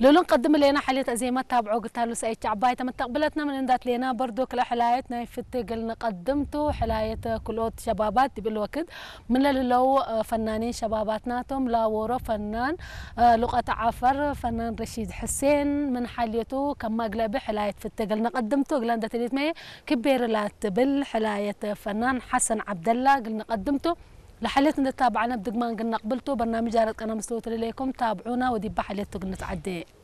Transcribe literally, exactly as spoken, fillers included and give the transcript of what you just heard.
لولو نقدم لنا حالية أزيمات تابعوا قلت له سأيت عباية ما تقبلتنا من اندات لنا برضو كل حلايتنا في قلنا قدمتوا حلاية كلوت شبابات بالوقت من لو فنانين شباباتناتهم لا ورا فنان لقطة عفر فنان رشيد حسين من حاليته كما قلبي حلاية في قلنا قدمتوا قلنا اندات ليتمي كبير لا تبل حلاية فنان حسن عبد الله قلنا قدمتوا لحليت نتابعنا بدقمان قلنا قبلتوا برنامج جارت قناه مسلوت لكم تابعونا ودي بحليت قلنا تعدي